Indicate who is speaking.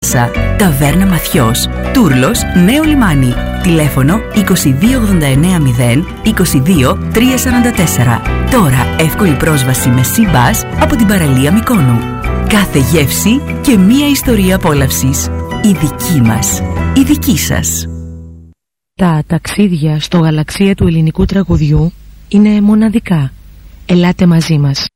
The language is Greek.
Speaker 1: θάλασσα. Ταβέρνα Μαθιός, Τούρλος, Νέο Λιμάνι. Τηλέφωνο 22990 22344. Τώρα εύκολη πρόσβαση με Sea-Bus από την παραλία Μυκόνου. Κάθε γεύση και μία ιστορία απόλαυσης. Η δική μας, η δική σας.
Speaker 2: Τα ταξίδια στο γαλαξία του ελληνικού τραγουδιού είναι μοναδικά. Ελάτε μαζί μας.